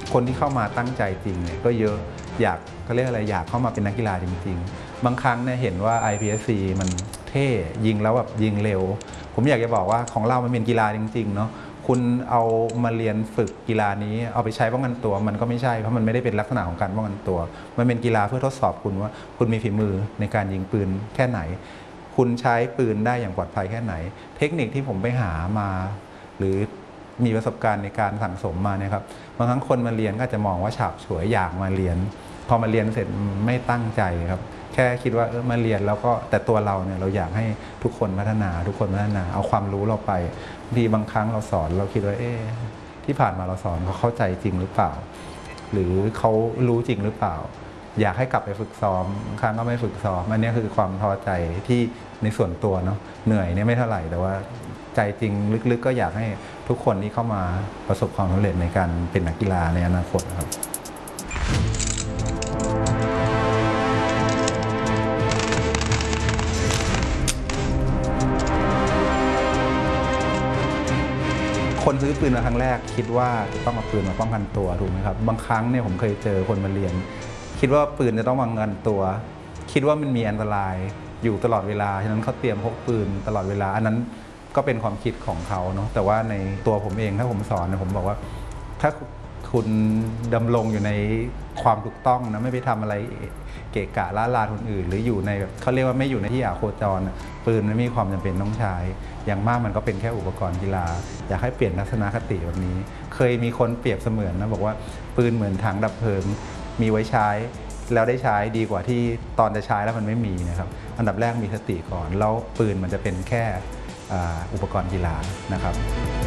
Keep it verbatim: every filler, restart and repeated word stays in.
คนที่เข้ามาตั้งใจจริงเนี่ยก็เยอะอยากเขาเรียกอะไรอยากเข้ามาเป็นนักกีฬาจริงๆบางครั้งเนี่ยเห็นว่า ไอ พี เอส ซี มันเท่ยิงแล้วแบบยิงเร็วผมอยากจะบอกว่าของเรามันเป็นกีฬาจริงๆเนาะคุณเอามาเรียนฝึกกีฬานี้เอาไปใช้ป้องกันตัวมันก็ไม่ใช่เพราะมันไม่ได้เป็นลักษณะของการป้องกันตัวมันเป็นกีฬาเพื่อทดสอบคุณว่าคุณมีฝีมือในการยิงปืนแค่ไหนคุณใช้ปืนได้อย่างปลอดภัยแค่ไหนเทคนิคที่ผมไปหามาหรือมีประสบการณ์ในการสั่งสมมาเนี่ยครับบางครั้งคนมาเรียนก็จะมองว่าฉาบฉวยอยากมาเรียนพอมาเรียนเสร็จไม่ตั้งใจครับแค่คิดว่าเออมาเรียนแล้วก็แต่ตัวเราเนี่ยเราอยากให้ทุกคนพัฒนาทุกคนพัฒนาเอาความรู้เราไปดีบางครั้งเราสอนเราคิดว่าเอ๊ะที่ผ่านมาเราสอนเขาเข้าใจจริงหรือเปล่าหรือเขารู้จริงหรือเปล่าอยากให้กลับไปฝึกซ้อมบางครั้งก็ไม่ฝึกซ้อมอันนี้คือความท้อใจที่ในส่วนตัวเนาะเหนื่อยเนี่ยไม่เท่าไหร่แต่ว่าใจจริงลึกๆก็อยากให้ทุกคนที่เข้ามาประสบความสำเร็จในการเป็นนักกีฬาในอนาคตครับคนซื้อปืนมาครั้งแรกคิดว่าจะต้องเอาปืนมาป้องกันตัวถูกไหมครับบางครั้งเนี่ยผมเคยเจอคนมาเรียนคิดว่าปืนจะต้องป้องกันตัวคิดว่ามันมีอันตรายอยู่ตลอดเวลาฉะนั้นเขาเตรียมพกปืนตลอดเวลาอันนั้นก็เป็นความคิดของเขาเนาะแต่ว่าในตัวผมเองถ้าผมสอนนะผมบอกว่าถ้าคุณดำรงอยู่ในความถูกต้องนะไม่ไปทำอะไรเกะกะล้าลานคนอื่นหรืออยู่ในเขาเรียกว่าไม่อยู่ในที่อาโคจรปืนไม่มีความจำเป็นต้องใช้อย่างมากมันก็เป็นแค่อุปกรณ์กีฬาอยากให้เปลี่ยนทัศนคติแบบนี้เคยมีคนเปรียบเสมือนนะบอกว่าปืนเหมือนถังดับเพลิงมีไว้ใช้แล้วได้ใช้ดีกว่าที่ตอนจะใช้แล้วมันไม่มีนะครับอันดับแรกมีสติก่อนแล้วปืนมันจะเป็นแค่อุปกรณ์กีฬานะครับ